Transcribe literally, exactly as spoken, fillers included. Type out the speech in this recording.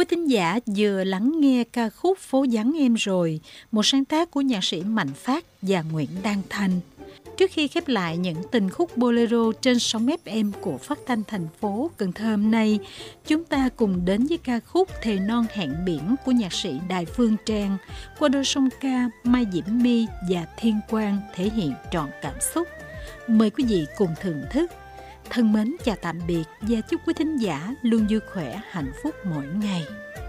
thính giả vừa lắng nghe ca khúc Phố Vắng Em Rồi, một sáng tác của nhạc sĩ Mạnh Phát và Nguyễn Đan Thanh. Trước khi khép lại những tình khúc bolero trên sóng ép em của Phát thanh thành phố Cần Thơ hôm nay, chúng ta cùng đến với ca khúc Thề Non Hẹn Biển của nhạc sĩ Đài Phương Trang qua đôi song ca Mai Diễm My và Thiên Quang thể hiện trọn cảm xúc. Mời quý vị cùng thưởng thức. Thân mến chào tạm biệt và chúc quý thính giả luôn vui khỏe, hạnh phúc mỗi ngày.